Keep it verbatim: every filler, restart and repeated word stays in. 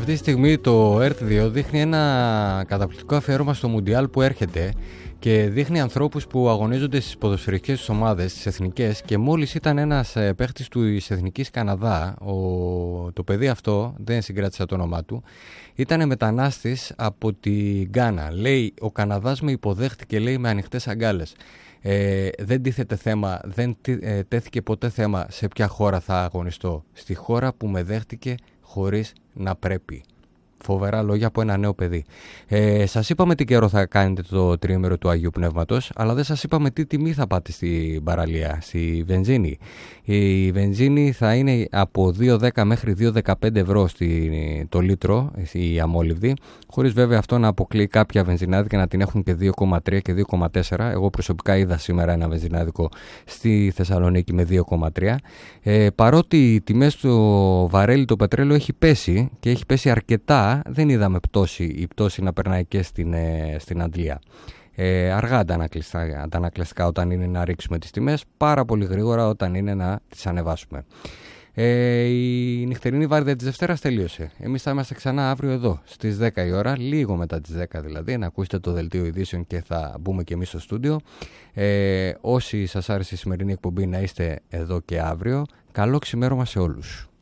Αυτή τη στιγμή το ΕΡΤ δύο δείχνει ένα καταπληκτικό αφιέρωμα στο Μουντιάλ που έρχεται και δείχνει ανθρώπους που αγωνίζονται στις ποδοσφαιρικές τους ομάδες, στις εθνικές, και μόλις ήταν ένας παίχτης της Εθνικής Καναδά, ο... το παιδί αυτό, δεν συγκράτησα το όνομά του, ήταν μετανάστης από τη Γκάνα. Λέει, ο Καναδάς με υποδέχτηκε, λέει, με ανοιχτές αγκάλες. Ε, δεν τίθεται θέμα, δεν ε, τέθηκε ποτέ θέμα σε ποια χώρα θα αγωνιστώ. Στη χώρα που με δέχτηκε χωρίς να πρέπει. Φοβερά λόγια από ένα νέο παιδί. Ε, σας είπαμε τι καιρό θα κάνετε το τριήμερο του Αγίου Πνεύματος, αλλά δεν σας είπαμε τι τιμή θα πάτε στην παραλία, στη βενζίνη. Η βενζίνη θα είναι από δύο δέκα μέχρι δύο δεκαπέντε ευρώ στη, το λίτρο, η αμόλυβδη, χωρίς βέβαια αυτό να αποκλείει κάποια βενζινάδικα να την έχουν και δύο κόμμα τρία και δύο κόμμα τέσσερα. Εγώ προσωπικά είδα σήμερα ένα βενζινάδικο στη Θεσσαλονίκη με δύο κόμμα τρία. Ε, παρότι οι τιμές του βαρέλι το πετρέλαιο έχει πέσει και έχει πέσει αρκετά, δεν είδαμε πτώση, η πτώση να περνάει και στην, ε, στην Αντλία. Ε, αργά αντανακλαστικά όταν είναι να ρίξουμε τις τιμές, πάρα πολύ γρήγορα όταν είναι να τις ανεβάσουμε. Ε, η νυχτερινή βάρδια της Δευτέρας τελείωσε. Εμείς θα είμαστε ξανά αύριο εδώ στις δέκα η ώρα, λίγο μετά τις δέκα δηλαδή, να ακούσετε το δελτίο ειδήσεων και θα μπούμε και εμείς στο στούντιο. Ε, όσοι σας άρεσε η σημερινή εκπομπή, να είστε εδώ και αύριο. Καλό ξημέρωμα σε όλους.